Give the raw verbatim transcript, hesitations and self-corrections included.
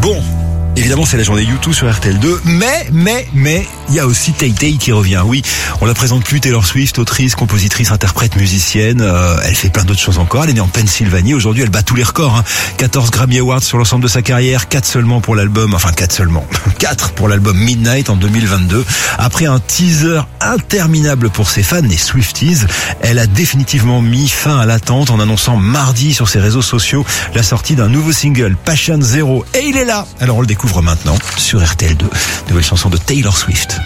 Bon, évidemment, c'est la journée YouTube sur R T L deux, mais, mais, mais, il y a aussi Tay Tay qui revient. Oui, on la présente plus, Taylor Swift, autrice, compositrice, interprète, musicienne. Euh, elle fait plein d'autres choses encore. Elle est née en Pennsylvanie. Aujourd'hui, elle bat tous les records. Hein. quatorze Grammy Awards sur l'ensemble de sa carrière, quatre seulement pour l'album, enfin quatre seulement, quatre pour l'album Midnight en deux mille vingt-deux. Après un teaser interminable pour ses fans, les Swifties, elle a définitivement mis fin à l'attente en annonçant mardi sur ses réseaux sociaux la sortie d'un nouveau single, Passion Zero. Et il est là. Alors on le découvre maintenant sur R T L deux. Nouvelle chanson de Taylor Swift.